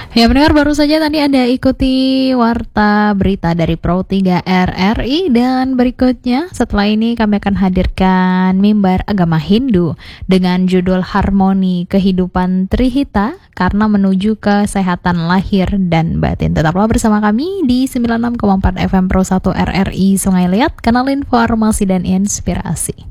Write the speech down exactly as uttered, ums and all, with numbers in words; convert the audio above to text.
Ya pendengar, baru saja tadi Anda ikuti warta berita dari Pro tiga R R I, dan berikutnya setelah ini kami akan hadirkan mimbar agama Hindu dengan judul Harmoni Kehidupan Trihita karena menuju kesehatan lahir dan batin. Tetaplah bersama kami di sembilan puluh enam koma empat F M Pro satu R R I Sungai Liat, kanal informasi dan inspirasi.